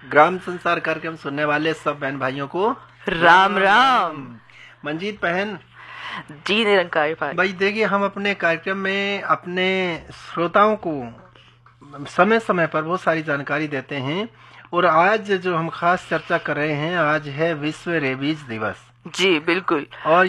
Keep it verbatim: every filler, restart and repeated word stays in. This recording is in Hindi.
ग्राम संसार कार्यक्रम सुनने वाले सब बहन भाइयों को राम राम। मंजीत बहन जी निरंकारी भाई। भाई देखिए, हम अपने कार्यक्रम में अपने श्रोताओं को समय समय पर बहुत सारी जानकारी देते हैं और आज जो हम खास चर्चा कर रहे हैं, आज है विश्व रेबीज दिवस। जी बिल्कुल। और